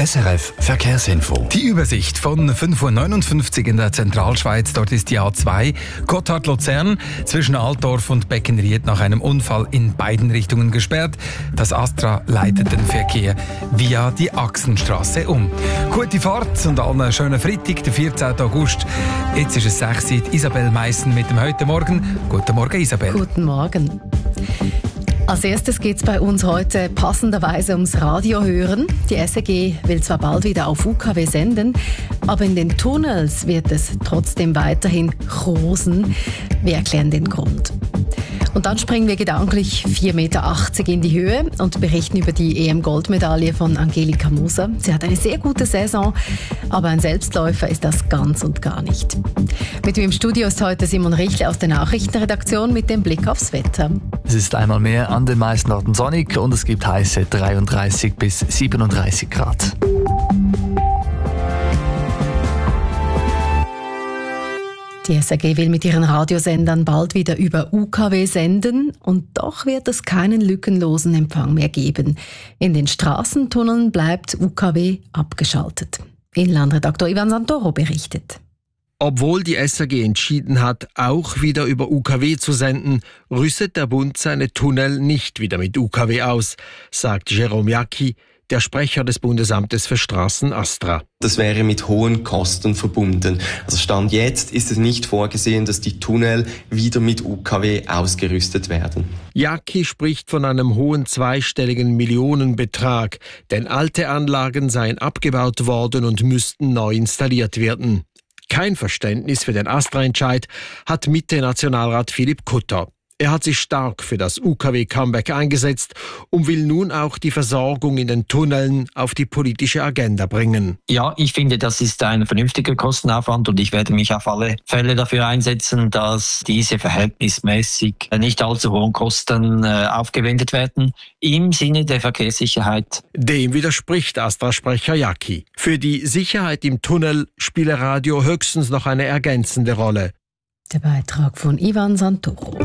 SRF Verkehrsinfo. Die Übersicht von 5.59 Uhr in der Zentralschweiz. Dort ist die A2 Gotthard-Luzern zwischen Altdorf und Beckenried nach einem Unfall in beiden Richtungen gesperrt. Das Astra leitet den Verkehr via die Achsenstraße um. Gute Fahrt und allen einen schönen Freitag, den 14. August. Jetzt ist es 6 Uhr. Isabel Meissen mit dem «Heute Morgen». Guten Morgen, Isabel. Guten Morgen. Als erstes geht es bei uns heute passenderweise ums Radio hören. Die SRG will zwar bald wieder auf UKW senden, aber in den Tunnels wird es trotzdem weiterhin rosen. Wir erklären den Grund. Und dann springen wir gedanklich 4,80 Meter in die Höhe und berichten über die EM-Goldmedaille von Angelika Moser. Sie hat eine sehr gute Saison, aber ein Selbstläufer ist das ganz und gar nicht. Mit mir im Studio ist heute Simon Richle aus der Nachrichtenredaktion mit dem Blick aufs Wetter. Es ist einmal mehr an den meisten Orten sonnig und es gibt heiße 33 bis 37 Grad. Die SRG will mit ihren Radiosendern bald wieder über UKW senden und doch wird es keinen lückenlosen Empfang mehr geben. In den Straßentunneln bleibt UKW abgeschaltet. Inlandredaktor Ivan Santoro berichtet. Obwohl die SRG entschieden hat, auch wieder über UKW zu senden, rüstet der Bund seine Tunnel nicht wieder mit UKW aus, sagt Jérôme Jacqui, der Sprecher des Bundesamtes für Straßen Astra. Das wäre mit hohen Kosten verbunden. Also Stand jetzt ist es nicht vorgesehen, dass die Tunnel wieder mit UKW ausgerüstet werden. Jacqui spricht von einem hohen zweistelligen Millionenbetrag, denn alte Anlagen seien abgebaut worden und müssten neu installiert werden. Kein Verständnis für den Astra-Entscheid hat Mitte-Nationalrat Philipp Kutter. Er hat sich stark für das UKW-Comeback eingesetzt und will nun auch die Versorgung in den Tunneln auf die politische Agenda bringen. Ja, ich finde, das ist ein vernünftiger Kostenaufwand und ich werde mich auf alle Fälle dafür einsetzen, dass diese verhältnismäßig nicht allzu hohen Kosten aufgewendet werden, im Sinne der Verkehrssicherheit. Dem widerspricht Astra-Sprecher Jacqui. Für die Sicherheit im Tunnel spiele Radio höchstens noch eine ergänzende Rolle. Der Beitrag von Ivan Santoro.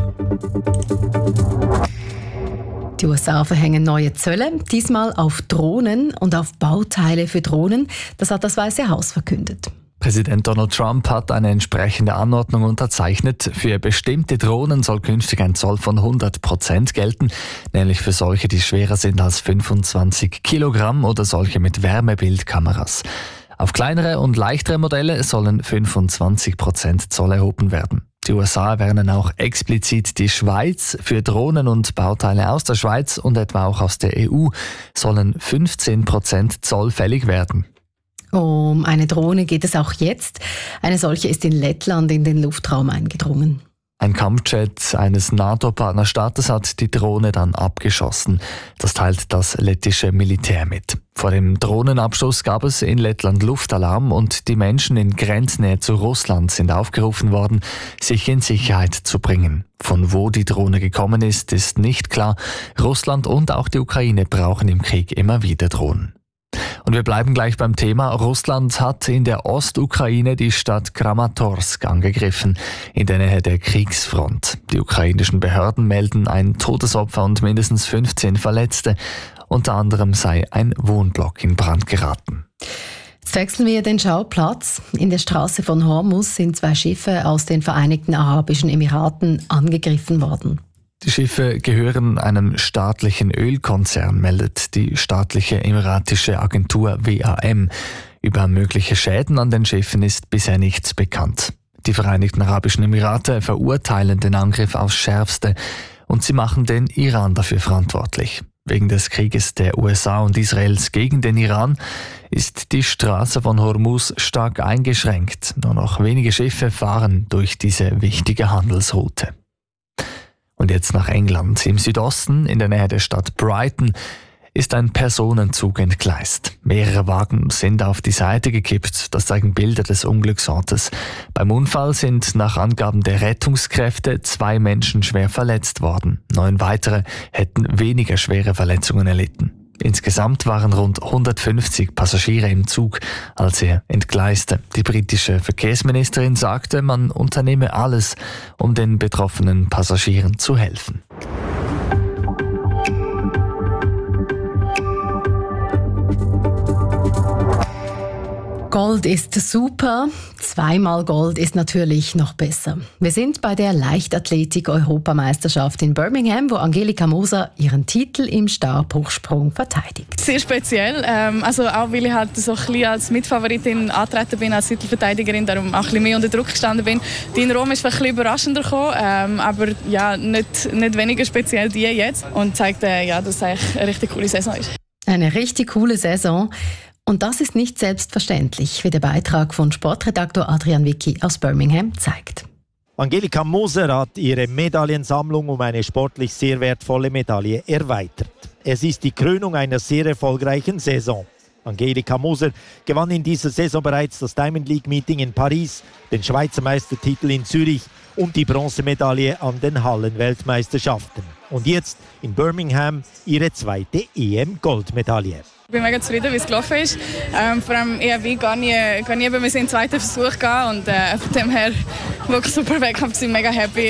Die USA verhängen neue Zölle, diesmal auf Drohnen und auf Bauteile für Drohnen. Das hat das Weiße Haus verkündet. Präsident Donald Trump hat eine entsprechende Anordnung unterzeichnet. Für bestimmte Drohnen soll künftig ein Zoll von 100% gelten, nämlich für solche, die schwerer sind als 25 Kilogramm oder solche mit Wärmebildkameras. Auf kleinere und leichtere Modelle sollen 25% Zoll erhoben werden. Die USA erwähnen auch explizit die Schweiz. Für Drohnen und Bauteile aus der Schweiz und etwa auch aus der EU sollen 15% Zoll fällig werden. Um eine Drohne geht es auch jetzt. Eine solche ist in Lettland in den Luftraum eingedrungen. Ein Kampfjet eines NATO-Partnerstaates hat die Drohne dann abgeschossen. Das teilt das lettische Militär mit. Vor dem Drohnenabschuss gab es in Lettland Luftalarm und die Menschen in Grenznähe zu Russland sind aufgerufen worden, sich in Sicherheit zu bringen. Von wo die Drohne gekommen ist nicht klar. Russland und auch die Ukraine brauchen im Krieg immer wieder Drohnen. Und wir bleiben gleich beim Thema. Russland hat in der Ostukraine die Stadt Kramatorsk angegriffen, in der Nähe der Kriegsfront. Die ukrainischen Behörden melden ein Todesopfer und mindestens 15 Verletzte. Unter anderem sei ein Wohnblock in Brand geraten. Jetzt wechseln wir den Schauplatz. In der Straße von Hormuz sind 2 Schiffe aus den Vereinigten Arabischen Emiraten angegriffen worden. Die Schiffe gehören einem staatlichen Ölkonzern, meldet die staatliche emiratische Agentur WAM. Über mögliche Schäden an den Schiffen ist bisher nichts bekannt. Die Vereinigten Arabischen Emirate verurteilen den Angriff aufs Schärfste und sie machen den Iran dafür verantwortlich. Wegen des Krieges der USA und Israels gegen den Iran ist die Straße von Hormuz stark eingeschränkt. Nur noch wenige Schiffe fahren durch diese wichtige Handelsroute. Und jetzt nach England. Im Südosten, in der Nähe der Stadt Brighton, ist ein Personenzug entgleist. Mehrere Wagen sind auf die Seite gekippt. Das zeigen Bilder des Unglücksortes. Beim Unfall sind nach Angaben der Rettungskräfte 2 Menschen schwer verletzt worden. 9 weitere hätten weniger schwere Verletzungen erlitten. Insgesamt waren rund 150 Passagiere im Zug, als er entgleiste. Die britische Verkehrsministerin sagte, man unternehme alles, um den betroffenen Passagieren zu helfen. Gold ist super, zweimal Gold ist natürlich noch besser. Wir sind bei der Leichtathletik-Europameisterschaft in Birmingham, wo Angelika Moser ihren Titel im Stabhochsprung verteidigt. Sehr speziell, also auch weil ich halt so ein bisschen als Mitfavoritin angetreten bin, als Titelverteidigerin, darum auch ein bisschen mehr unter Druck gestanden bin. Die in Rom ist vielleicht ein bisschen überraschender gekommen, aber ja, nicht weniger speziell die jetzt und zeigt, dass es eigentlich eine richtig coole Saison ist. Eine richtig coole Saison. Und das ist nicht selbstverständlich, wie der Beitrag von Sportredaktor Adrian Wicki aus Birmingham zeigt. Angelika Moser hat ihre Medaillensammlung um eine sportlich sehr wertvolle Medaille erweitert. Es ist die Krönung einer sehr erfolgreichen Saison. Angelika Moser gewann in dieser Saison bereits das Diamond League Meeting in Paris, den Schweizer Meistertitel in Zürich und die Bronzemedaille an den Hallenweltmeisterschaften. Und jetzt in Birmingham ihre zweite EM-Goldmedaille. Ich bin mega zufrieden, wie es gelaufen ist. Vor allem ERW gar nie bei mir in den zweiten Versuch gehen und von dem her wirklich super Wettkampf, mega happy.